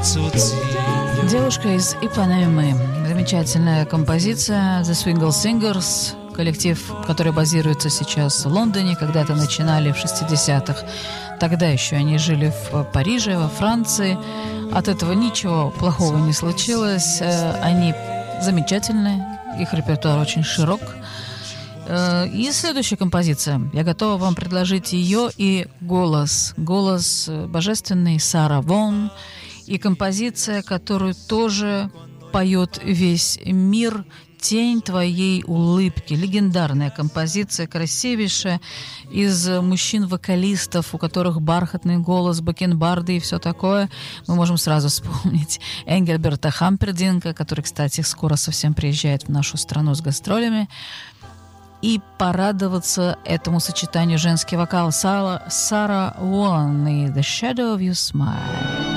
Девушка из Ипанемы. Замечательная композиция The Swingle Singers. Коллектив, который базируется сейчас в Лондоне, когда-то начинали в 60-х. Тогда еще они жили в Париже, во Франции. От этого ничего плохого не случилось. Они замечательные, их репертуар очень широк. И следующая композиция. Я готова вам предложить ее и голос. Голос божественный Сара Вон. И композиция, которую тоже поет весь мир, «Тень твоей улыбки». Легендарная композиция, красивейшая, из мужчин-вокалистов, у которых бархатный голос, бакенбарды и все такое. Мы можем сразу вспомнить Энгельберта Хампердинка, который, кстати, скоро совсем приезжает в нашу страну с гастролями. И порадоваться этому сочетанию женский вокал Сара Вон и «The Shadow of Your Smile».